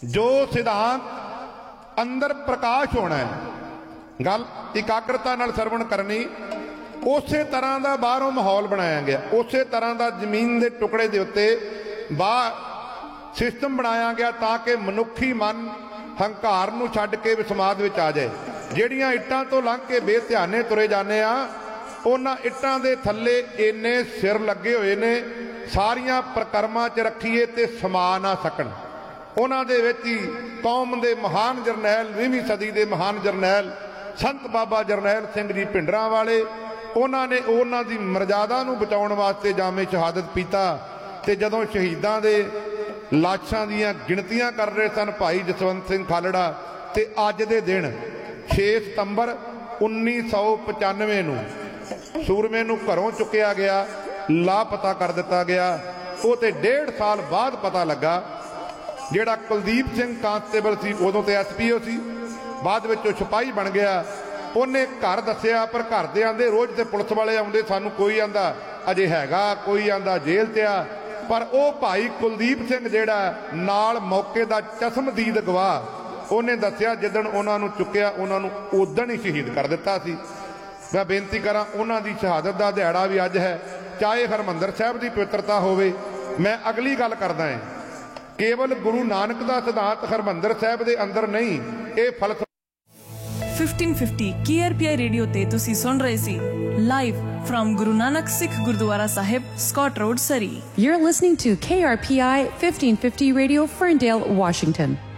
ਜੋ ਸਿਧਾਂਤ ਅੰਦਰ ਪ੍ਰਕਾਸ਼ ਹੋਣਾ ਹੈ, ਗੱਲ ਇਕਾਗਰਤਾ ਨਾਲ ਸਰਵਣ ਕਰਨੀ, ਉਸੇ ਤਰ੍ਹਾਂ ਦਾ ਬਾਹਰੋਂ ਮਾਹੌਲ ਬਣਾਇਆ ਗਿਆ, ਉਸੇ ਤਰ੍ਹਾਂ ਦਾ ਜ਼ਮੀਨ ਦੇ ਟੁਕੜੇ ਦੇ ਉੱਤੇ ਬਾਹਰ ਸਿਸਟਮ ਬਣਾਇਆ ਗਿਆ ਤਾਂ ਕਿ ਮਨੁੱਖੀ ਮਨ ਹੰਕਾਰ ਨੂੰ ਛੱਡ ਕੇ ਵਿਸਮਾਦ ਵਿੱਚ ਆ ਜਾਏ। ਜਿਹੜੀਆਂ ਇੱਟਾਂ ਤੋਂ ਲੰਘ ਕੇ ਬੇਧਿਆਨੇ ਤੁਰੇ ਜਾਂਦੇ ਆ, ਉਹਨਾਂ ਇੱਟਾਂ ਦੇ ਥੱਲੇ ਇੰਨੇ ਸਿਰ ਲੱਗੇ ਹੋਏ ਨੇ, ਸਾਰੀਆਂ ਪ੍ਰਕਰਮਾਂ 'ਚ ਰੱਖੀਏ ਤੇ ਸਮਾ ਨਾ ਸਕਣ। ਉਹਨਾਂ ਦੇ ਵਿੱਚ ਹੀ ਕੌਮ ਦੇ ਮਹਾਨ ਜਰਨੈਲ, 20ਵੀਂ ਸਦੀ ਦੇ ਮਹਾਨ ਜਰਨੈਲ ਸੰਤ ਬਾਬਾ ਜਰਨੈਲ ਸਿੰਘ ਜੀ ਭਿੰਡਰਾਂ ਵਾਲੇ, ਉਹਨਾਂ ਨੇ ਉਹਨਾਂ ਦੀ ਮਰਜ਼ਾਦਾ ਨੂੰ ਬਚਾਉਣ ਵਾਸਤੇ ਜਾਮੇ ਸ਼ਹਾਦਤ ਪੀਤਾ। ਤੇ ਜਦੋਂ ਸ਼ਹੀਦਾਂ ਦੇ ਲਾਸ਼ਾਂ ਦੀਆਂ ਗਿਣਤੀਆਂ ਕਰ ਰਹੇ ਸਨ ਭਾਈ ਜਸਵੰਤ ਸਿੰਘ ਖਾਲੜਾ, ਤੇ ਅੱਜ ਦੇ ਦਿਨ 6 ਸਤੰਬਰ 1995 ਨੂੰ ਸੂਰਮੇ ਨੂੰ ਘਰੋਂ ਚੁੱਕਿਆ ਗਿਆ, ਲਾਪਤਾ ਕਰ ਦਿੱਤਾ ਗਿਆ। ਉਹ ਤੇ 1.5 ਸਾਲ ਬਾਅਦ ਪਤਾ ਲੱਗਾ। ਜਿਹੜਾ ਕੁਲਦੀਪ ਸਿੰਘ ਕਾਂਸਟੇਬਲ ਸੀ, ਉਦੋਂ ਤੇ ਐਸਪੀਓ ਸੀ, ਬਾਅਦ ਵਿੱਚ ਉਹ ਸਿਪਾਹੀ ਬਣ ਗਿਆ। ਉਹਨੇ ਘਰ ਦੱਸਿਆ, ਪਰ ਘਰ ਦੇ ਆਂਦੇ ਰੋਜ਼ ਤੇ ਪੁਲਿਸ ਵਾਲੇ ਆਉਂਦੇ, ਸਾਨੂੰ ਕੋਈ ਆਂਦਾ ਅਜੇ ਹੈਗਾ, ਕੋਈ ਆਂਦਾ ਜੇਲ੍ਹ 'ਚ ਆ। ਪਰ ਉਹ ਭਾਈ ਕੁਲਦੀਪ ਸਿੰਘ ਜਿਹੜਾ ਨਾਲ ਮੌਕੇ ਦਾ ਚਸ਼ਮਦੀਦ ਗਵਾਹ, ਉਹਨੇ ਦੱਸਿਆ ਜਿੱਦਣ ਉਹਨਾਂ ਨੂੰ ਚੁੱਕਿਆ ਉਹਨਾਂ ਨੂੰ ਉਦਣ ਹੀ ਸ਼ਹੀਦ ਕਰ ਦਿੱਤਾ ਸੀ। ਮੈਂ ਬੇਨਤੀ ਕਰਾਂ, ਉਹਨਾਂ ਦੀ ਸ਼ਹਾਦਤ ਦਾ ਦਿਹਾੜਾ ਵੀ ਅੱਜ ਹੈ, ਚਾਹੇ ਹਰਿਮੰਦਰ ਸਾਹਿਬ ਦੀ ਪਵਿੱਤਰਤਾ ਹੋਵੇ। ਮੈਂ ਅਗਲੀ ਗੱਲ ਕਰਦਾ ਹਾਂ, ਕੇਵਲ ਗੁਰੂ ਨਾਨਕ ਦਾ ਸਿਧਾਂਤ ਹਰਿਮੰਦਰ ਸਾਹਿਬ ਦੇ ਅੰਦਰ ਨਹੀਂ, ਇਹ ਫਲਸਫਾ 1550 KRPI ਰੇਡੀਓ ਤੇ ਤੁਸੀਂ ਸੁਣ ਰਹੇ ਸੀ live from Guru Nanak Sikh Gurdwara Sahib, Scott Road, Surrey. You're listening to KRPI 1550 Radio, Ferndale, Washington.